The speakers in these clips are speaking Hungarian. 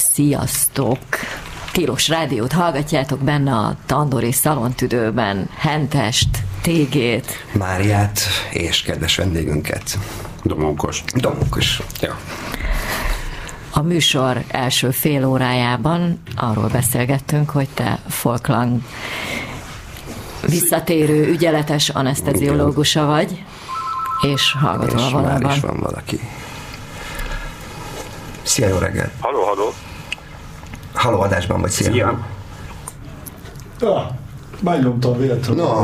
Sziasztok! Tilos Rádiót hallgatjátok, benne a Tandori Szalontüdőben Hentest, Tégét, Máriát és kedves vendégünket, Domokos. Ja. A műsor első fél órájában arról beszélgettünk, hogy te Folklang visszatérő, ügyeletes aneszteziológusa vagy, és hallgatol a vonalban. Már is van valaki. Szia, jó reggelt! Halló! Halló, adásban vagy, szia! Megnyomtam véletlenül. No,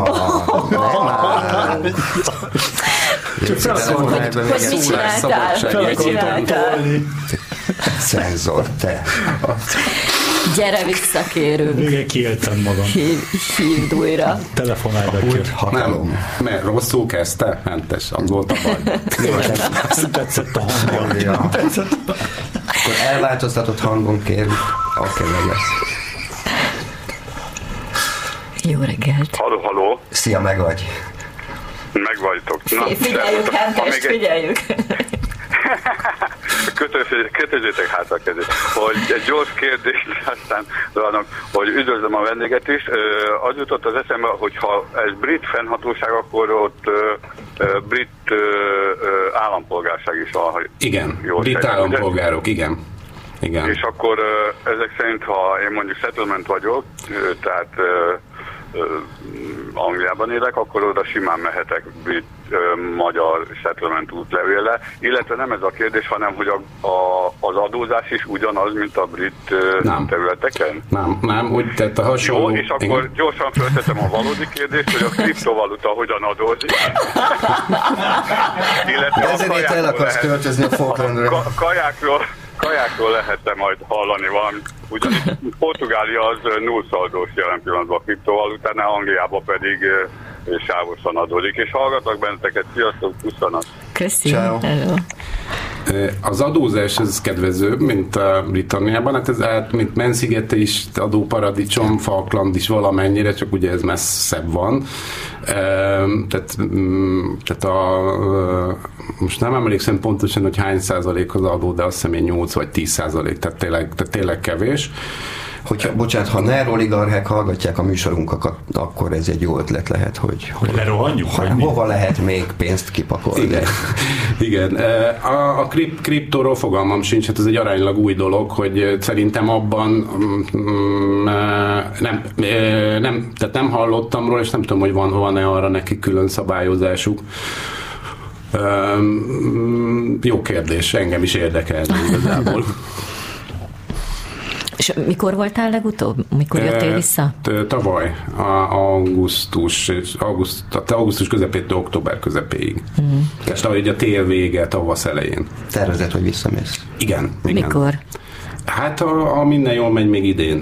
Hogy mit csináltál? Szenzor, te! Gyere vissza, kérünk. Végig kiéltem magam. Hívd újra. Telefonálj be, kér. Hatalom. Mert rosszul kezdte, Hentes, az volt a baj. Azt tetszett a hangja. Akkor elváltoztatott hangon kérjük. Oké, meg lesz. Jó reggelt. Halló! Szia, meg vagy. Meg vagytok. Figyeljük, Hentest, figyeljük. Kötözzétek hát a kezét. Hogy egy gyors kérdés, aztán hogy üdvözlöm a vendéget is. Az jutott az eszembe, hogy ha ez brit fennhatóság, akkor ott brit állampolgárság is van. Igen, brit állampolgárok, igen. És akkor ezek szerint, ha én mondjuk settlement vagyok, tehát Angliában élek, akkor oda simán mehetek brit magyar settlement útlevéllel, illetve nem ez a kérdés, hanem hogy az adózás is ugyanaz, mint a brit területeken? Nem, úgy tett a hasonló. Jó, és akkor gyorsan felteszem a valódi kérdést, hogy a kriptovaluta hogyan adózik. De ezért el akarsz költözni a Falklandra. Kajákról lehet-e majd hallani valamit? Ugyanis Portugália az nullszaldós jelen pillanatban a kriptovalutánál, Angliában pedig sávosan adódik. És hallgatok benneteket, sziasztok, pusztanak! Köszönöm. Az adózás ez kedvezőbb, mint a Britanniában, hát ez mint Man-szigete is adóparadicsom, Falkland is valamennyire, csak ugye ez messzebb van. Tehát most nem emlékszem pontosan, hogy hány százalék az adó, de azt hiszem 8 vagy 10%, tehát tényleg kevés. Bocsánat, ha NER-oligarchák hallgatják a műsorunkat, akkor ez egy jó ötlet lehet, hogy lerohanjuk, hova lehet még pénzt kipakolni. Igen. A kriptóról fogalmam sincs, hát ez egy aránylag új dolog, hogy szerintem abban tehát nem hallottam róla, és nem tudom, hogy van-e arra neki külön szabályozásuk. Jó kérdés, engem is érdekel igazából. És mikor voltál legutóbb? Mikor jöttél vissza? Tavaly, augusztus közepétől október közepéig. Tehát ahogy a tél vége, tavasz elején. Tervezett, hogy visszamész? Igen. Mikor? Hát ha minden jól megy, még idén.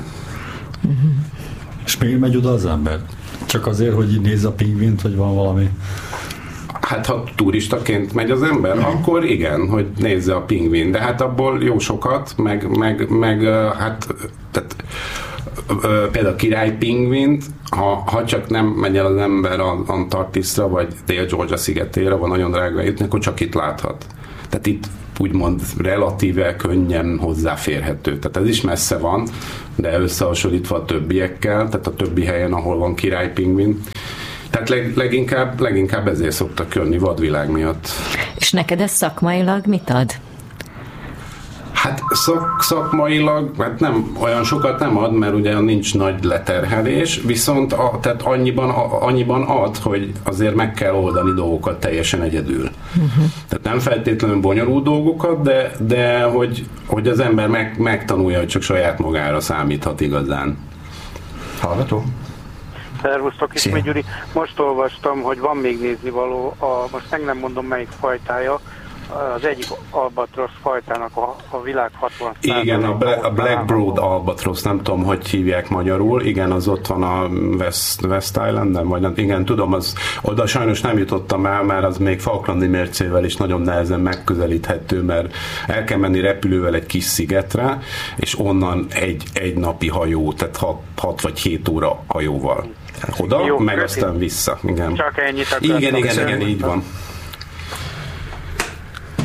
És még megy oda az ember? Csak azért, hogy nézze a pingvint, vagy van valami? Hát ha turistaként megy az ember, akkor igen, hogy nézze a pingvin. De hát abból jó sokat, meg hát tehát, például király pingvint, ha csak nem megy el az ember Antarktiszra, vagy Dél-Georgia szigetére, van nagyon drága jutni, akkor csak itt láthat. Tehát itt úgymond relatíve könnyen hozzáférhető. Tehát ez is messze van, de összehasonlítva a többiekkel, tehát a többi helyen, ahol van király pingvin. Tehát leginkább ezért szoktak jönni, vadvilág miatt. És neked ez szakmailag mit ad? Hát szakmailag hát nem olyan sokat nem ad, mert ugye nincs nagy leterhelés, viszont tehát annyiban ad, hogy azért meg kell oldani dolgokat teljesen egyedül. Tehát nem feltétlenül bonyolult dolgokat, de hogy az ember megtanulja, hogy csak saját magára számíthat igazán. Hallgató? Szervusztok, Ismét Gyuri. Most olvastam, hogy van még néznivaló, most meg nem mondom melyik fajtája, az egyik albatrosz fajtának a világ 60%. Igen, a Black-browed albatrosz, nem tudom, hogy hívják magyarul. Igen, az ott van a West Islanden, vagy nem. Igen, tudom, oda sajnos nem jutottam el, mert az még falklandi mércével is nagyon nehezen megközelíthető, mert el kell menni repülővel egy kis szigetre, és onnan egy napi hajó, tehát 6 vagy 7 óra hajóval. Oda, jó, meg aztán vissza. Igen. Csak ennyit akartam. Igen, így van.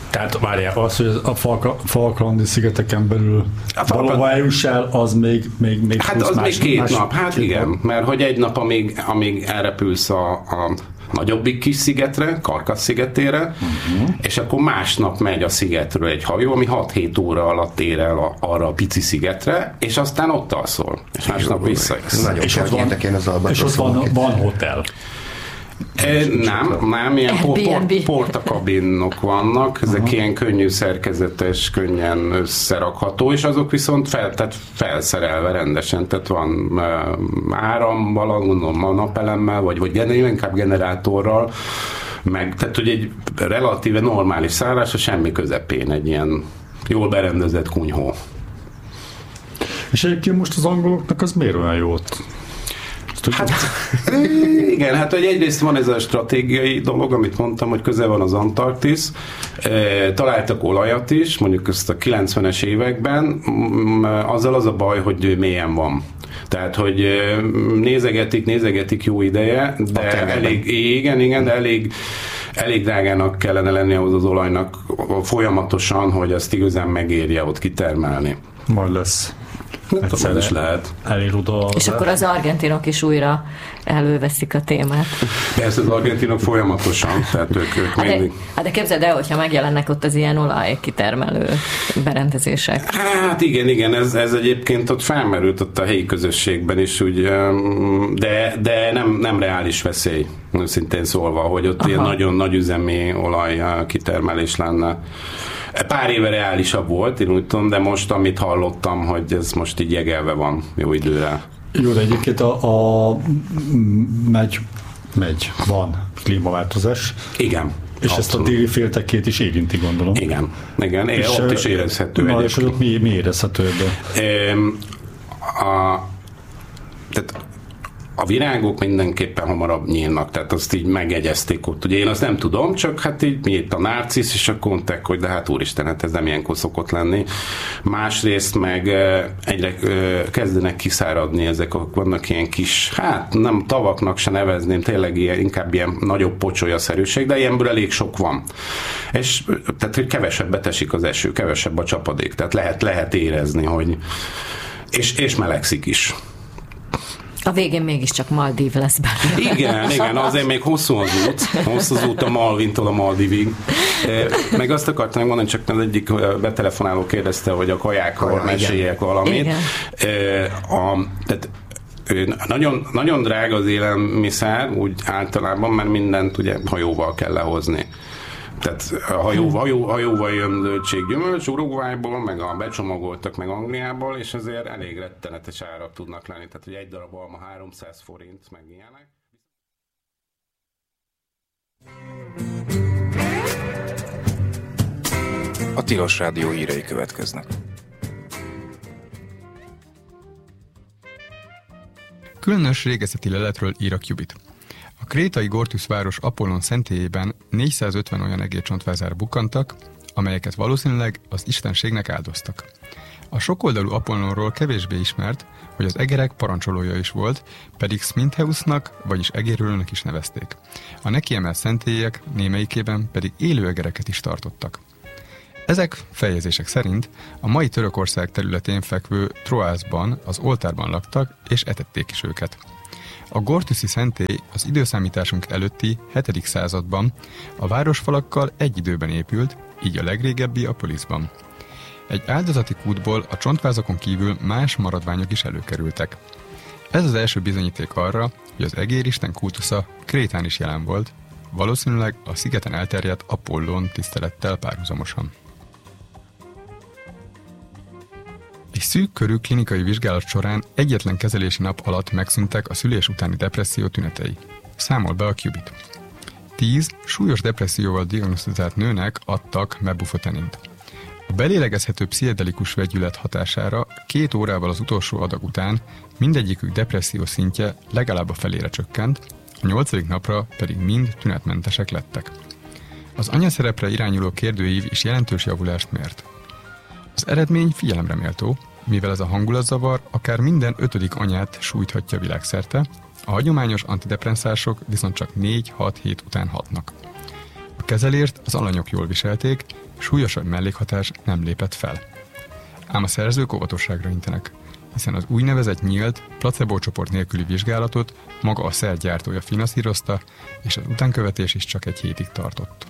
Tehát várjál, az, hogy a Falklandi szigeteken belül valahol eljuss el, az még hát az még 2 nap, hát igen, mert hogy egy nap, amíg elrepülsz a nagyobbik kis szigetre, Karkasz szigetére, és akkor másnap megy a szigetről egy hajó, ami 6-7 óra alatt ér el arra a pici szigetre, és aztán ott alszol, és másnap visszajössz. Nagyon érdekel az Albatrosz. És ott van hotel. Nem, ilyen portakabinok vannak, ezek ilyen könnyű szerkezetes, könnyen összerakható, és azok viszont felszerelve rendesen, tehát van árammal, gondolom a napelemmel, vagy inkább generátorral, tehát hogy egy relatíve normális szállás, a semmi közepén egy ilyen jól berendezett kunyhó. És egyébként most az angoloknak az miért olyan jó ott? Hát, igen, hát hogy egyrészt van ez a stratégiai dolog, amit mondtam, hogy közel van az Antarktisz, találtak olajat is, mondjuk ezt a 90-es években, azzal az a baj, hogy mélyen van. Tehát, hogy nézegetik jó ideje, de elég drágának kellene lenni ahhoz az olajnak folyamatosan, hogy azt igazán megérje ott kitermelni. Majd lesz. Egyszer is lehet. És akkor az argentinok is újra előveszik a témát. Persze az argentinok folyamatosan, tehát ők mindig... De képzeld el, hogyha megjelennek ott az ilyen olajkitermelő berendezések. Hát igen, ez egyébként ott felmerült ott a helyi közösségben is, úgy, de nem reális veszély, szintén szólva, hogy ott ilyen nagyon nagy üzemi olajkitermelés lenne. Pár éve reálisabb volt, én úgy tudom, de most, amit hallottam, hogy ez most így jegelve van jó időre. Jó, de egyébként van klímaváltozás. Igen. És abszolút. Ezt a déli féltekét is érinti, gondolom. Igen. Ott is érezhető. És ott mi érezhető ebben? Tehát a virágok mindenképpen hamarabb nyílnak, tehát azt így megjegyezték ott. Ugye én azt nem tudom, csak hát így mi itt a narcisz, és akkor mondták, hogy de hát úristen, hát ez nem ilyenkor szokott lenni. Másrészt meg egyre kezdenek kiszáradni ezek, vannak ilyen kis, hát nem tavaknak se nevezném, tényleg inkább ilyen nagyobb pocsolyaszerűség, de ilyenből elég sok van. És tehát, hogy kevesebbet esik az eső, kevesebb a csapadék, tehát lehet érezni, hogy és melegszik is. A végén mégiscsak Maldív lesz benne. Igen, azért még hosszú az út a Malvintól a Maldivig. Meg azt akartam mondani, csak az egyik betelefonáló kérdezte, hogy a kajákról meséljek valamit. Tehát nagyon, nagyon drága az élelmiszer, úgy általában, mert mindent ugye hajóval kell lehozni. Tehát hajóval jön zöldség, gyümölcs Uruguayból, meg a becsomagoltak meg Angliából, és azért elég rettenetes árak tudnak lenni. Tehát, hogy egy darab alma 300 forint, meg ilyenek. A Tilos Rádió hírei következnek. Különös régészeti leletről ír a Qubit. A krétai Gortys város Apollon szentélyében 450 olyan egércsontvázár bukkantak, amelyeket valószínűleg az istenségnek áldoztak. A sokoldalú Apollonról kevésbé ismert, hogy az egerek parancsolója is volt, pedig Smintheusnak, vagyis egérülőnek is nevezték. A neki emelt szentélyek némelyikében pedig élő egereket is tartottak. Ezek feljegyzések szerint a mai Törökország területén fekvő Troászban az oltárban laktak, és etették is őket. A Gortyszi szentély az időszámításunk előtti 7. században a városfalakkal egy időben épült, így a legrégebbi a Polisban. Egy áldozati kútból a csontvázakon kívül más maradványok is előkerültek. Ez az első bizonyíték arra, hogy az egéristen kultusza Krétán is jelen volt, valószínűleg a szigeten elterjedt Apollón tisztelettel párhuzamosan. Egy szűk körű klinikai vizsgálat során egyetlen kezelési nap alatt megszűntek a szülés utáni depresszió tünetei. Számol be a Qubit. 10 súlyos depresszióval diagnosztizált nőnek adtak mebufotenint. A belélegezhető pszichedelikus vegyület hatására 2 órával az utolsó adag után mindegyikük depresszió szintje legalább a felére csökkent, a 8. napra pedig mind tünetmentesek lettek. Az anyaszerepre irányuló kérdőív is jelentős javulást mért. Az eredmény figyelemre méltó, mivel ez a hangulatzavar akár minden 5. anyát sújthatja világszerte, a hagyományos antidepresszánsok viszont csak 4-6 hét után hatnak. A kezelést az alanyok jól viselték, súlyosabb mellékhatás nem lépett fel. Ám a szerzők óvatosságra intenek, hiszen az úgynevezett nyílt, placebo csoport nélküli vizsgálatot maga a szer gyártója finanszírozta, és az utánkövetés is csak egy hétig tartott.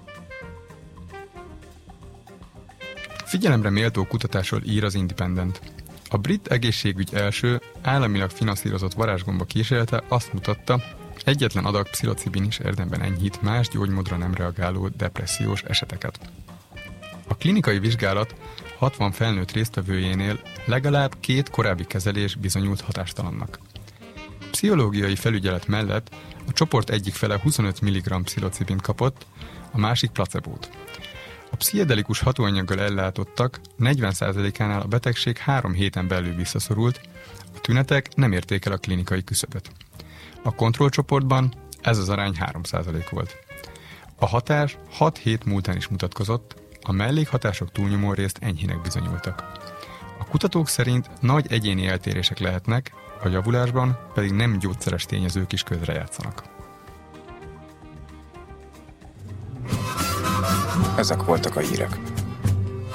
Figyelemre méltó kutatásról ír az Independent. A brit egészségügy első, államilag finanszírozott varázsgomba kísérlete azt mutatta, egyetlen adag pszilocibin is érdemben enyhít más gyógymódra nem reagáló depressziós eseteket. A klinikai vizsgálat 60 felnőtt résztvevőjénél legalább 2 korábbi kezelés bizonyult hatástalannak. Pszichológiai felügyelet mellett a csoport egyik fele 25 mg pszilocibint kapott, a másik placebót. A pszichedelikus hatóanyaggal ellátottak 40%-ánál a betegség 3 héten belül visszaszorult, a tünetek nem érték el a klinikai küszöböt. A kontrollcsoportban ez az arány 3% volt. A hatás 6 hét múltán is mutatkozott, a mellékhatások túlnyomó részt enyhének bizonyultak. A kutatók szerint nagy egyéni eltérések lehetnek, a javulásban pedig nem gyógyszeres tényezők is közrejátszanak. Ezek voltak a hírek.